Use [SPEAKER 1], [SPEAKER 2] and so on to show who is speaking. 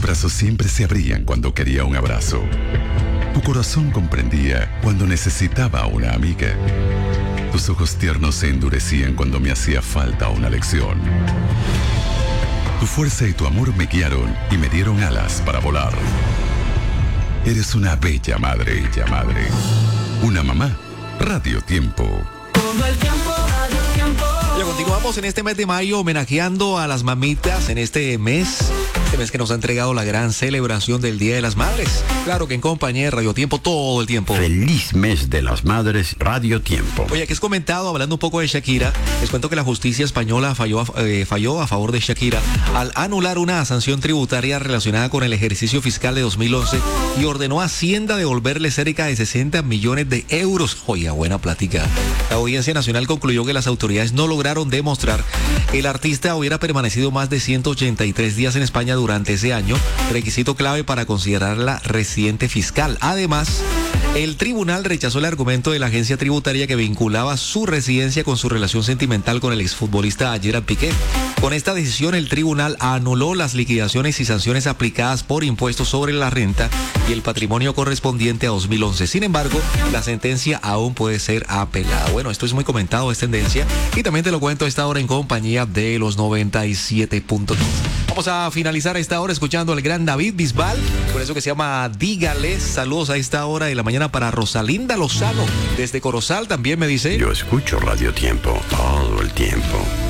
[SPEAKER 1] brazos siempre se abrían cuando quería un abrazo. Tu corazón comprendía cuando necesitaba una amiga. Tus ojos tiernos se endurecían cuando me hacía falta una lección. Tu fuerza y tu amor me guiaron y me dieron alas para volar. Eres una bella madre, una mamá. Radio Tiempo.
[SPEAKER 2] Todo el tiempo, Radio Tiempo.
[SPEAKER 3] Ya continuamos en este mes de mayo homenajeando a las mamitas en este mes que nos ha entregado la gran celebración del Día de las Madres. Claro que en compañía de Radio Tiempo todo el tiempo.
[SPEAKER 4] Feliz mes de las madres, Radio Tiempo.
[SPEAKER 3] Oye, aquí es comentado, hablando un poco de Shakira, les cuento que la justicia española falló a favor de Shakira al anular una sanción tributaria relacionada con el ejercicio fiscal de 2011 y ordenó a Hacienda devolverle cerca de 60 millones de euros. Oye, buena plática. La Audiencia Nacional concluyó que las autoridades no lograron demostrar que el artista hubiera permanecido más de 183 días en España durante ese año, requisito clave para considerarla residente fiscal. Además, el tribunal rechazó el argumento de la agencia tributaria que vinculaba su residencia con su relación sentimental con el exfutbolista Gerard Piqué. Con esta decisión, el tribunal anuló las liquidaciones y sanciones aplicadas por impuestos sobre la renta y el patrimonio correspondiente a 2011. Sin embargo, la sentencia aún puede ser apelada. Bueno, esto es muy comentado, es tendencia, y también te lo cuento a esta hora en compañía de los 97.2. Vamos a finalizar a esta hora escuchando al gran David Bisbal, por eso que se llama Dígales. Saludos a esta hora de la mañana para Rosalinda Lozano, desde Corozal también me dice.
[SPEAKER 4] Yo escucho Radio Tiempo todo el tiempo.